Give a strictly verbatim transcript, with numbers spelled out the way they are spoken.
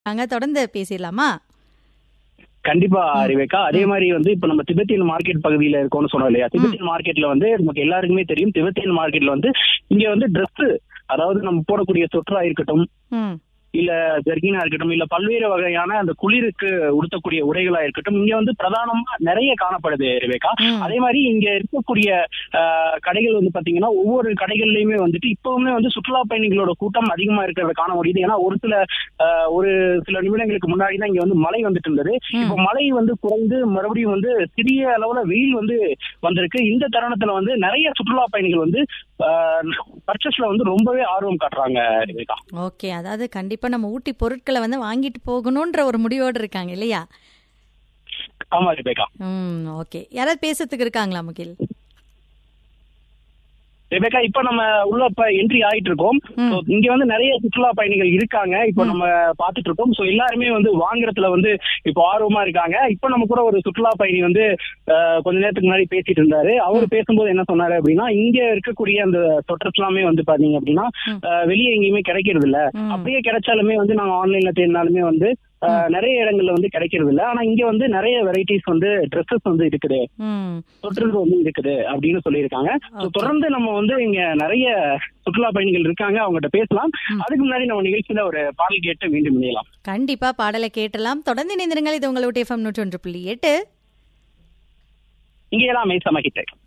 நாங்க தொடர்ந்து பேசிடலாமா? கண்டிப்பா ரிவேகா. அதே மாதிரி வந்து இப்ப நம்ம திபெத்தியன் மார்க்கெட் பகுதியில இருக்கோம்னு சொன்னோம் இல்லையா? திபெத்தியன் மார்க்கெட்ல வந்து நமக்கு எல்லாருக்குமே தெரியும், திபெத்தியன் மார்க்கெட்ல வந்து இங்க வந்து ட்ரெஸ், அதாவது நம்ம போடக்கூடிய சொற்றா இருக்கட்டும், இல்ல ஜர்கினா இருக்கட்டும், இல்ல பல்வேறு வகையான அந்த குளிருக்கு உடுத்தக்கூடிய உடைகளா இருக்கட்டும், இங்க வந்து பிரதானமா நிறைய காணப்படுது ரிவேகா. அதே மாதிரி இங்க இருக்கக்கூடிய கடைகள் வந்து பாத்தீங்கன்னா ஒவ்வொரு கடைகள்லயுமே வந்துட்டு இப்பவுமே வந்து சுற்றுலா பயணிகளோட கூட்டம் அதிகமா இருக்கிறத காண முடியுது. ஏன்னா ஒரு சில ஒரு சில நிமிடங்களுக்கு முன்னாடி தான் இங்க வந்து மழை வந்துட்டு இருந்தது. இப்ப மழை வந்து குறைந்து மறுபடியும் வந்து சிறிய அளவுல வெயில் வந்து வந்திருக்கு. இந்த தருணத்துல வந்து நிறைய சுற்றுலா பயணிகள் வந்து பர்ச்சேஸ்ல வந்து ரொம்பவே ஆர்வம் காட்டுறாங்க ரிவேகா. ஓகே, அதாவது கண்டிப்பா இப்ப நம்ம ஊட்டி பொருட்களை வந்து வாங்கிட்டு போகணும்ன்ற ஒரு முடிவோடு இருக்காங்க இல்லையா? ஆமா ரிபேகா. ம் ஓகே. யாராவது பேசுறதுக்கு இருக்காங்களா முகில்? ரிபேகா, இப்ப நம்ம உள்ள இப்ப என்ட்ரி ஆயிட்டு இருக்கோம். இங்க வந்து நிறைய சுற்றுலா பயணிகள் இருக்காங்க. இப்ப நம்ம பாத்துட்டு இருக்கோம். சோ எல்லாருமே வந்து வாங்குறதுல வந்து இப்போ ஆர்வமா இருக்காங்க. இப்ப நம்ம கூட ஒரு சுற்றுலா பயணி வந்து கொஞ்ச நேரத்துக்கு முன்னாடி பேசிட்டு இருந்தாரு. அவரு பேசும்போது என்ன சொன்னாரு அப்படின்னா, இங்க இருக்கக்கூடிய அந்த சொட்டர்ஸ் எல்லாமே வந்து பாத்தீங்க அப்படின்னா வெளியே எங்கேயுமே கிடைக்கிறது இல்ல. அப்படியே கிடைச்சாலுமே வந்து நாங்க ஆன்லைன்ல தேடினாலுமே வந்து நிறைய இடங்கள்ல வந்து கிடைக்கிறது இல்ல. ஆனா இங்க வந்து நிறைய வெரைட்டிஸ் வந்து ட்ரெஸ்ஸஸ் வந்து இருக்குது, சொட்டர்ஸ் வந்து இருக்குது அப்படின்னு சொல்லியிருக்காங்க. தொடர்ந்து நம்ம வந்து இங்க நிறைய சுற்றுலா பயணிகள் இருக்காங்க, அவங்ககிட்ட பேசலாம். அதுக்கு முன்னாடி நம்ம நிகழ்ச்சியில ஒரு பாடல் கேட்டு மீண்டும் இணையலாம். கண்டிப்பா பாடலை கேட்டலாம். தொடர்ந்து இணைந்திருங்கள். இது உங்களுடைய எஃப்எம் நூற்றி ஒன்று புள்ளி எட்டு. இங்கேதான் மேசமகிட்டேன்.